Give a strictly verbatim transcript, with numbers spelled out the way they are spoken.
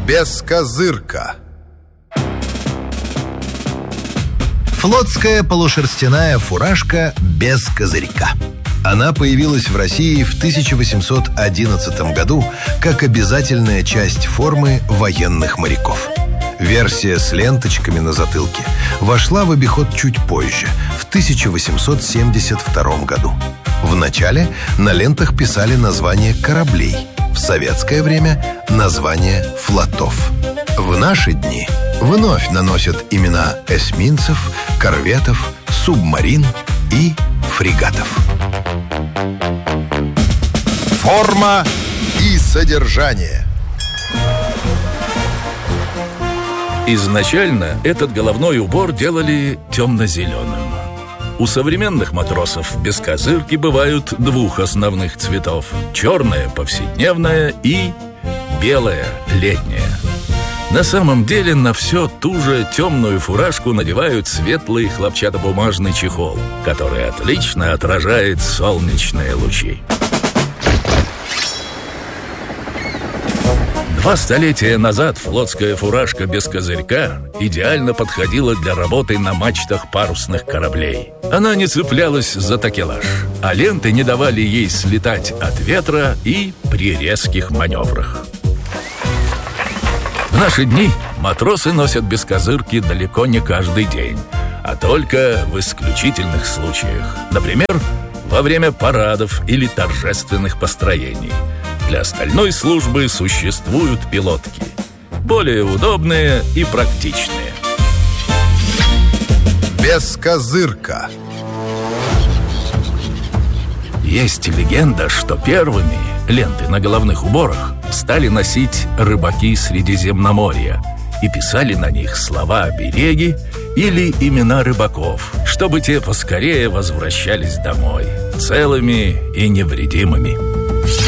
Бескозырка. Флотская полушерстяная фуражка без козырька. Она появилась в России в тысяча восемьсот одиннадцатом году как обязательная часть формы военных моряков. Версия с ленточками на затылке вошла в обиход чуть позже, в тысяча восемьсот семьдесят втором году. Вначале на лентах писали названия кораблей, в советское время названия флотов. В наши дни вновь наносят имена эсминцев, корветов, субмарин и фрегатов. Форма и содержание. Изначально этот головной убор делали темно-зеленым. У современных матросов бескозырки бывают двух основных цветов: черная повседневная и белая летняя. На самом деле на все ту же темную фуражку надевают светлый хлопчатобумажный чехол, который отлично отражает солнечные лучи. Два столетия назад флотская фуражка без козырька идеально подходила для работы на мачтах парусных кораблей. Она не цеплялась за такелаж, а ленты не давали ей слетать от ветра и при резких маневрах. В наши дни матросы носят бескозырки далеко не каждый день, а только в исключительных случаях. Например, во время парадов или торжественных построений. Для остальной службы существуют пилотки, более удобные и практичные. Бескозырка. Есть легенда, что первыми ленты на головных уборах стали носить рыбаки Средиземноморья и писали на них слова-обереги или имена рыбаков, чтобы те поскорее возвращались домой, целыми и невредимыми.